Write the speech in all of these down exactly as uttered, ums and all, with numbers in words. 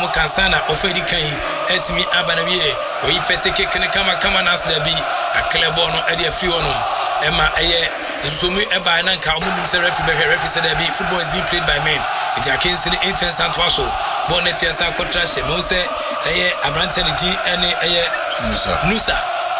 omo kansana ofedi kan etimi abanawie oyi fete kekene kama kama na so da bi aklebo no e de afi ono ema eye nsomu eba na nka omo nim se referee be referee se da bi football is being played by men it against the infants and twaso bonnet yesa kontra she mo se eye abrante ni din ene eye nusa nusa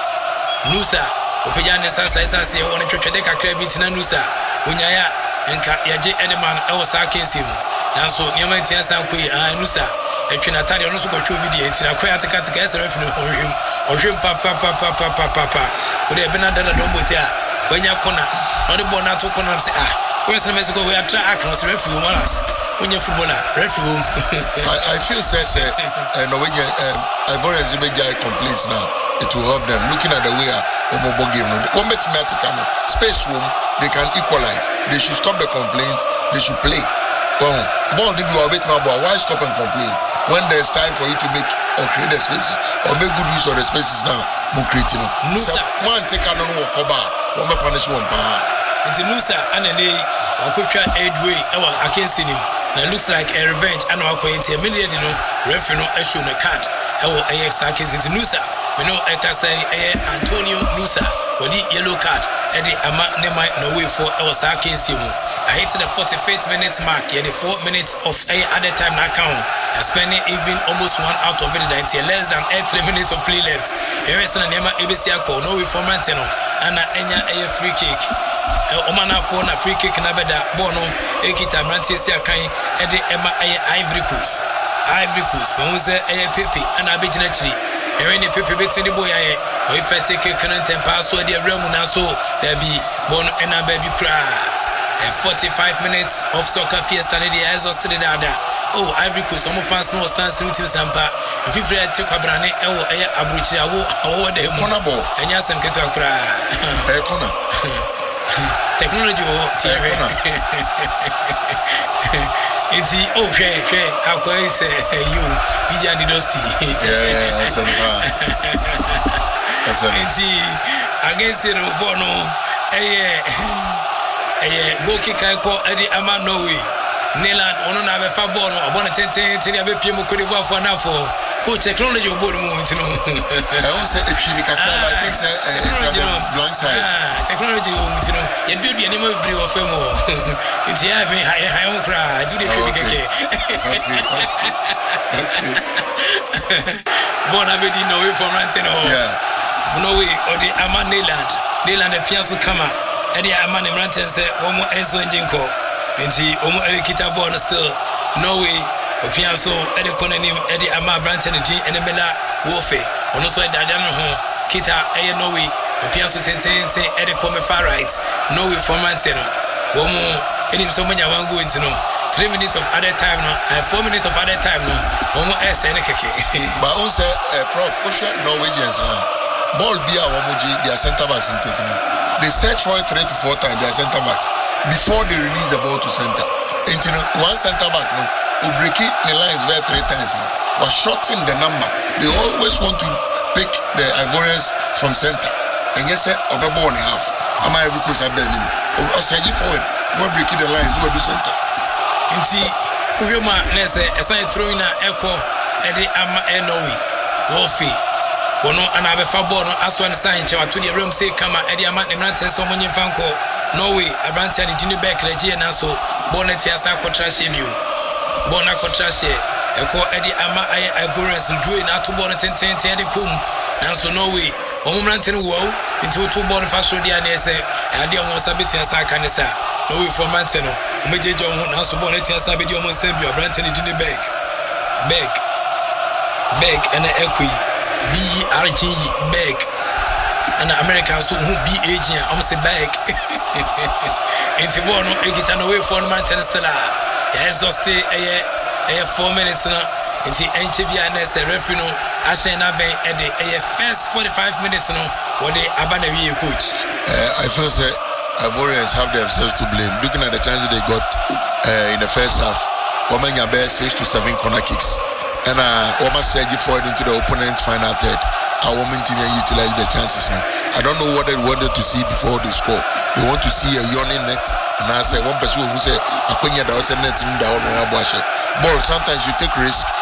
nusa opeja ne sasa sasa se won twetwede kakra bi tina nusa unyaya enka yaje edeman e wo sa kensi mu nanso niam antia san koyi a nusa etwena tare ono so kwatwa bi die tina koya tekate ka ese refi no ohwem ohwem pa pa pa pa pa pa pa pa wo de bena dada don bote a wanya kona no de bona to kona se ah we se mexico we atra akno se refi walas onye footballer refi home I I feel said say uh, no when you um, Ivorians Ibeja complaints now it will help them looking at the way omo bo game no one bet me atikano space room they can equalize they should stop the complaints they should play well ball dey be a bit more why stop and complain when there's time for you to make or create the spaces or make good use of the spaces now mo create no nusa one take ano no koba one me punish one pa it's nusa anene wakotwa edway ewa akensi nim na looks like a revenge and our coin immediately no referee no issue no card ewo ayex akezi nusa me no eka say eh Antonio Nusa wodi yellow card edi ama nema no way for ewo sa akezi mu I hit the forty-fifth minute mark yeah the four minutes of a other time na count spending even almost one out of it that less than eight three minutes of play left here is na nema ebesi akọ no way for Manteno ana enya a free kick omana for na free kick na beda ball no ekita Mantesi si akan edi ema Ivory Coast Ivory Coast when was a Pepe and abegina chiri ere ne Pepe betini boy aye o ifete ke kanten pass so de remu na so there be bon ena baby cry forty-five minutes of soccer fiesta ne dey exhausted dada oh Ivory Coast omo fans no stand with team sampa if you fret to kwabrane e wo eye abrochiri awo awo de mu corner ball enya sem ketu akra eh corner technology oh tv it's oh hey hey akwa is you D J Andy Dusty yeah yeah that's a that's a it's against you bono eh eh go kick ko edi ama Norway Neland ono na be fa ball no abona tenten teni abe pie mo kodi for na for go technology obodo mo ntino I won't say a clinical but I think say it's a blind side ah technology o ntino ye do de anima bri o fam o nti ya me ha ha on kra do de kodi keke bona be di Norway for Manteno yeah Norway or the ama Neland Neland e pianso kama edi ama ne Manteno say one more enso njinko nti omo elekita ball still Norway opianso ede konanim ede ama Branton din enemela wofe ono so dada no ho kita eye Norway opianso tenten ede come far right Norway for Manteno womo enim so manya wango ntino three minutes of other time no uh, four minutes of other time no womo ese ne keke but on say uh, prof oshe Norwegians na ball bia womo ji their center backs in taking they search for it three to four times their center backs before they release the ball to center into one center back no will break it the lines very three times was shorting the number they always want to pick the Ivorians from center and yes say over ball in half am I every close abandon or say forward no break the lines do do center nti uhema nese aside throwing na echo edi ama Norway wofi wono ana be fa ball no aso ne sign che wato de room say kama edi ama ne Manteno so monyin fanko Norway Abrantia ni dini back regie na so ball na tia sa kontra shebiu ball na kontra she eko edi ama ay Ivorians duwe na to ball na tenten ten de kum na so Norway omo Manteno wo into to ball fa so dia na se ade omo sabeti sa kanisa Norway for Manteno omejeje omo na so ball na tia sa be di omo sembiu Abrantia ni dini back back back and ekui B R G back and Americans who be agent I'm say back into one egita no way for Manteno stella yes just stay eh four minutes na into enchevia na say referee no ashen na ben e the first forty-five minutes no what they abana we coach uh, I feel say Ivorians have themselves to blame looking at the chances they got uh, in the first half Wamanya bear six to seven corner kicks and uh Wama Sergi forward into the opponent's final third. Our women team utilize the chances now. I don't know what they wanted to see before they score. They want to see a yawning net, and I say one person who say Akonya da was a net in the ball. Sometimes you take risk